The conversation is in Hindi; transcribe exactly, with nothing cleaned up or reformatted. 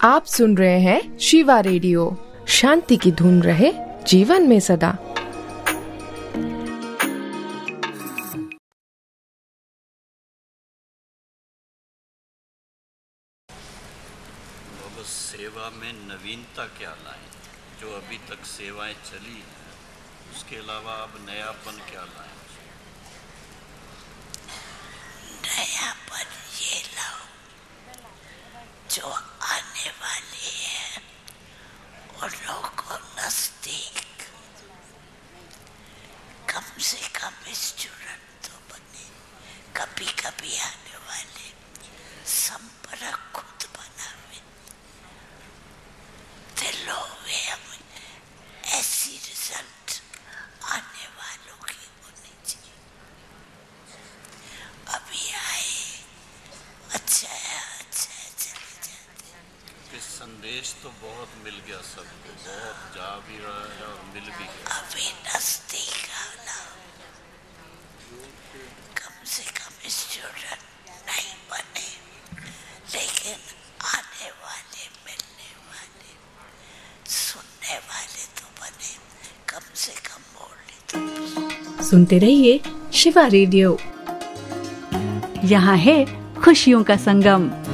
आप सुन रहे हैं शिवा रेडियो। शांति की धुन रहे जीवन में सदा। अब सेवा में नवीनता क्या लाएं? जो अभी तक सेवाएं चली हैं उसके अलावा अब नयापन क्या लाएं? नयापन ये लाओ जो आने वाली है और लोगों को नजदीक कम से कम स्टूडेंट तो बने, कभी कभी आने वाले संपर्क खुद बनावे, दिलों में ऐसी रिजल्ट आने वालों की होनी चाहिए। अभी आए अच्छा है, अच्छा है, चले जाते। इस संदेश तो बहुत मिल गया सबको, बहुत जा भी रहा है और मिल भी गया। अभी नजदीक आना, कम से कम स्टूडेंट नहीं बने, लेकिन आने वाले, मिलने वाले, सुनने वाले तो बने, कम से कम बोलने तो। सुनते रहिए शिवा रेडियो। यहाँ है खुशियों का संगम।